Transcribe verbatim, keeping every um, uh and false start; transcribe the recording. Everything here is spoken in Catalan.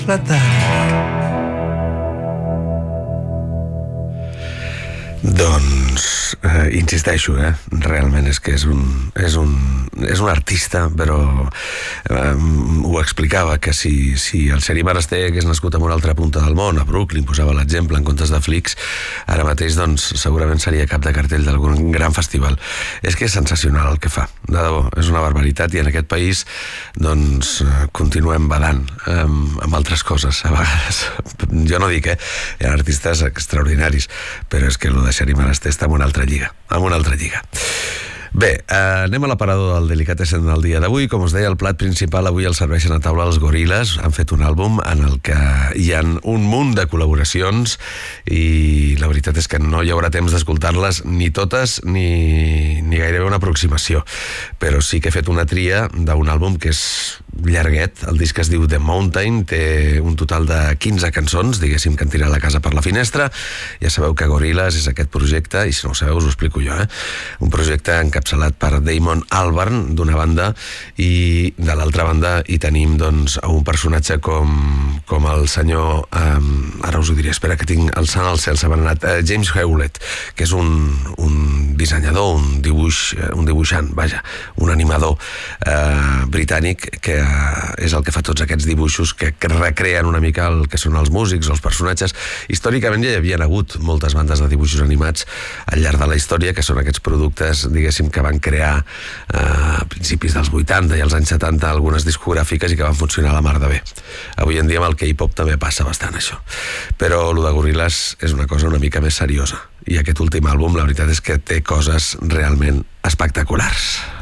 La tarda. Doncs, eh, insisteixo, eh? realment és que és un, és un, és un artista, però eh, ho explicava, que si, si el Xarí Maraster hagués nascut en una altra punta del món, a Brooklyn, posava l'exemple en comptes de Flix, ara mateix doncs, segurament seria cap de cartell d'algun gran festival. És que és sensacional el que fa, de debò, és una barbaritat, i en aquest país doncs, continuem badant eh, amb altres coses, a vegades. Jo no dic, eh? Hi ha artistes extraordinaris, però és que el de Xarí Maraster està en una altra lliga, en una altra lliga. Bé, eh, anem a l'aparador del Delicatessen del dia d'avui. Com us deia, el plat principal avui el serveixen a taula els Goril·les. Han fet un àlbum en el que hi ha un munt de col·laboracions i la veritat és que no hi haurà temps d'escoltar-les ni totes ni, ni gairebé una aproximació, però sí que he fet una tria d'un àlbum que és llarguet. El disc es diu The Mountain, té un total de quinze cançons, diguéssim, que han tirat la casa per la finestra. Ja sabeu que Goril·les és aquest projecte, i si no ho sabeu us ho explico jo, eh? Un projecte encapçalat per Damon Albarn d'una banda, i de l'altra banda hi tenim doncs a un personatge com, com el senyor um, ara us ho diré, espera que tinc el sant al cel, s'ha anat, uh, James Hewlett, que és un, un dissenyador, un dibuix, un dibuixant, vaja, un animador uh, britànic, que és el que fa tots aquests dibuixos que recreen una mica el que són els músics o els personatges. Històricament ja hi havien hagut moltes bandes de dibuixos animats al llarg de la història, que són aquests productes, diguéssim, que van crear eh, a principis dels vuitanta i als anys setanta algunes discogràfiques i que van funcionar a la mar de bé. Avui en dia amb el K-pop també passa bastant això, però el de Goril·les és una cosa una mica més seriosa, i aquest últim àlbum la veritat és que té coses realment espectaculars.